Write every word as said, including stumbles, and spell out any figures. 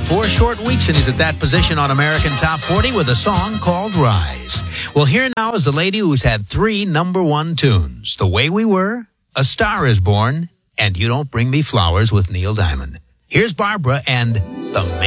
four short weeks, and he's at that position on American Top forty with a song called Rise. Well, here now is the lady who's had three number one tunes. The Way We Were, A Star Is Born, and You Don't Bring Me Flowers with Neil Diamond. Here's Barbara and the